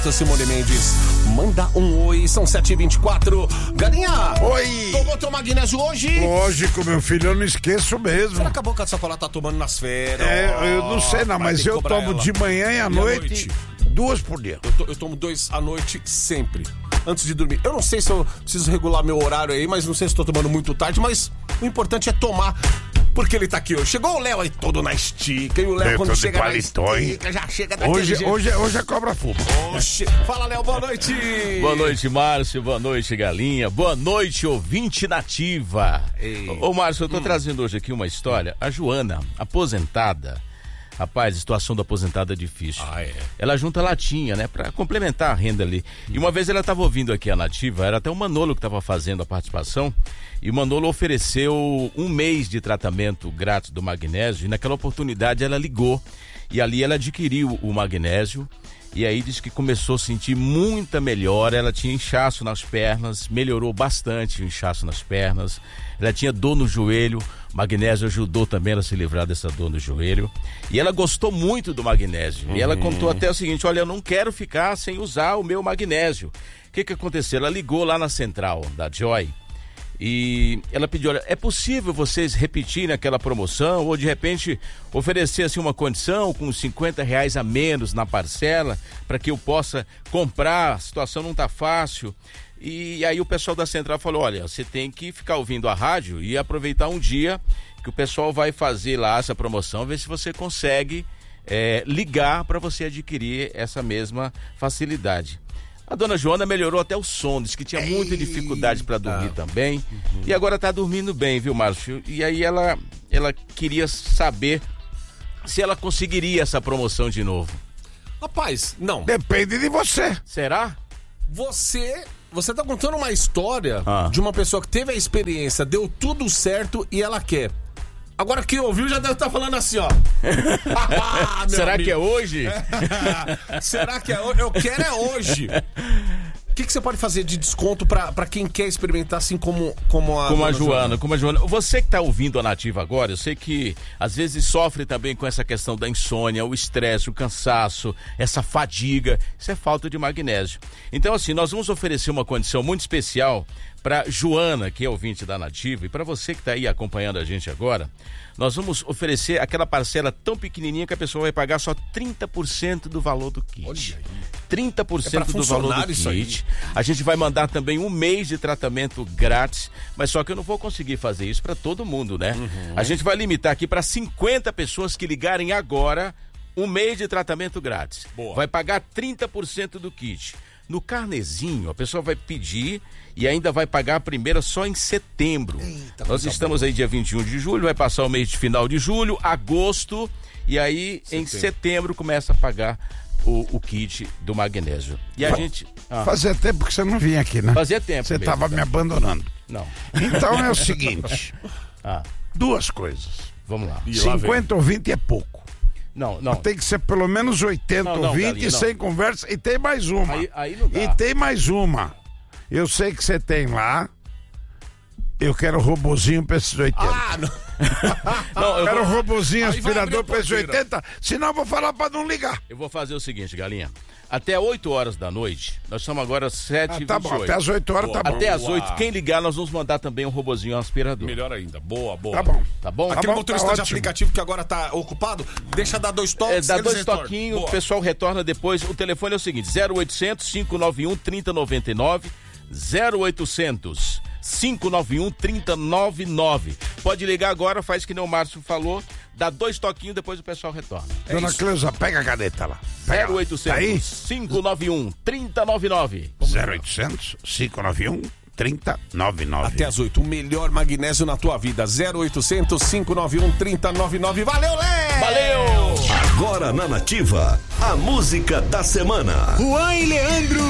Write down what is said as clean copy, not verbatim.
Simone Mendes, manda um oi, são 7h24. Galinha, oi. Tomou teu magnésio hoje? Lógico, meu filho, eu não esqueço mesmo. Será que a Boca de Sacola tá tomando nas férias? Eu não sei não, mas eu tomo de manhã e à noite 2 por dia. Eu tomo 2 à noite sempre, antes de dormir. Eu não sei se eu preciso regular meu horário aí, mas não sei se tô tomando muito tarde, mas o importante é tomar. Porque ele tá aqui hoje. Chegou o Léo aí todo na estica. E o Léo, quando chega na estica, já chega daquele jeito. Hoje é cobra fumo. Oxe. Fala, Léo, boa noite. Boa noite, Márcio. Boa noite, Galinha. Boa noite, ouvinte nativa. Ô, Márcio, eu tô trazendo hoje aqui uma história. A Joana, aposentada. Rapaz, a situação da aposentada é difícil. Ela junta latinha, né, pra complementar a renda ali. E uma vez ela tava ouvindo aqui a Nativa, era até o Manolo que tava fazendo a participação, e o Manolo ofereceu 1 mês de tratamento grátis do magnésio, e naquela oportunidade ela ligou, e ali ela adquiriu o magnésio, e aí disse que começou a sentir muita melhora. Ela tinha inchaço nas pernas, melhorou bastante o inchaço nas pernas, ela tinha dor no joelho, o magnésio ajudou também ela a se livrar dessa dor no joelho, e ela gostou muito do magnésio, e ela contou até o seguinte: olha, eu não quero ficar sem usar o meu magnésio. O que aconteceu? Ela ligou lá na central da Joy, e ela pediu, olha, é possível vocês repetirem aquela promoção ou de repente oferecer assim uma condição com R$50 a menos na parcela para que eu possa comprar, a situação não tá fácil. E aí o pessoal da central falou, olha, você tem que ficar ouvindo a rádio e aproveitar um dia que o pessoal vai fazer lá essa promoção, ver se você consegue ligar para você adquirir essa mesma facilidade. A dona Joana melhorou até o sono, disse que tinha muita dificuldade para dormir também. E agora tá dormindo bem, viu, Márcio? E aí ela queria saber se ela conseguiria essa promoção de novo. Rapaz, não. Depende de você. Será? Você tá contando uma história de uma pessoa que teve a experiência, deu tudo certo e ela quer. Agora quem ouviu já deve estar falando assim, ó. Será que é hoje? Será que é hoje? Eu quero é hoje. O que você pode fazer de desconto pra quem quer experimentar assim como a Joana? Como a Joana. Você que tá ouvindo a Nativa agora, eu sei que às vezes sofre também com essa questão da insônia, o estresse, o cansaço, essa fadiga. Isso é falta de magnésio. Então assim, nós vamos oferecer uma condição muito especial para Joana, que é ouvinte da Nativa, e para você que tá aí acompanhando a gente agora. Nós vamos oferecer aquela parcela tão pequenininha que a pessoa vai pagar só 30% do valor do kit. Olha aí. 30% do valor do kit. A gente vai mandar também 1 mês de tratamento grátis, mas só que eu não vou conseguir fazer isso para todo mundo, né? A gente vai limitar aqui para 50 pessoas que ligarem agora, 1 mês de tratamento grátis. Boa. Vai pagar 30% do kit. No carnezinho, a pessoa vai pedir e ainda vai pagar a primeira só em setembro. Eita, nós estamos aí dia 21 de julho, vai passar o mês de final de julho, agosto, e aí em setembro começa a pagar o kit do magnésio. E a gente... Fazia tempo que você não vinha aqui, né? Fazia tempo. Você estava me abandonando. Não. Então é o seguinte, 2 coisas. Vamos lá. 50 ou 20 é pouco. Não. Tem que ser pelo menos 80 ou 20, Galinha, sem conversa. E tem mais uma. Aí não dá. E tem mais uma. Eu sei que você tem lá. Eu quero robozinho pra esses 80. Eu quero robozinho aspirador pra esses 80. Senão eu vou falar pra não ligar. Eu vou fazer o seguinte, Galinha. Até 8 horas da noite, nós estamos agora 7h28. Tá bom, até as 8 horas tá bom. Até as 8, quem ligar, nós vamos mandar também um robozinho aspirador. Melhor ainda, boa. Tá bom? Aquele motorista de aplicativo que agora tá ocupado, deixa dar 2 toques. Dá 2 toquinhos, o pessoal retorna depois. O telefone é o seguinte, 0800 591 3099, 0800 591 3099. Pode ligar agora, faz que nem o Márcio falou, dá 2 toquinhos, depois o pessoal retorna. Dona Cleusa, pega a caneta lá. 0800 591 3099. 0800 591 3099. Até as 8, o melhor magnésio na tua vida. 0800 591 3099. Valeu, Léo! Valeu! Agora na Nativa, a música da semana. Juan e Leandro.